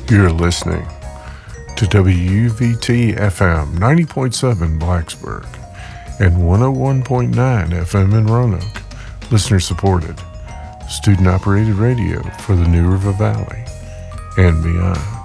You're listening to WUVT FM 90.7 Blacksburg and 101.9 FM in Roanoke. Listener supported, student operated radio for the New River Valley and beyond.